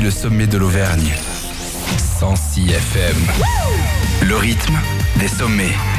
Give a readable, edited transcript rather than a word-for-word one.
le sommet de l'Auvergne. 106 FM. Le rythme des sommets.